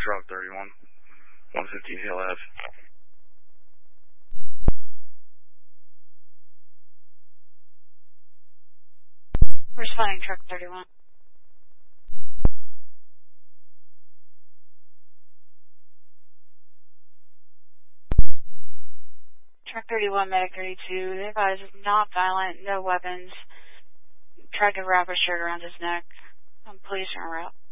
Truck 31, 115 Hill Ave. Responding Truck 31. Truck 31, Medic 32. The advised is not violent, no weapons. Tried to wrap a shirt around his neck. Police are en route.